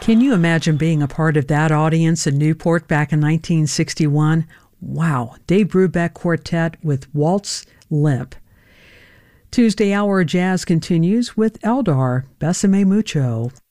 Can you imagine being a part of that audience in Newport back in 1961? Wow, Dave Brubeck Quartet with Waltz Limp. Tuesday Hour Jazz continues with Eldar Besame Mucho.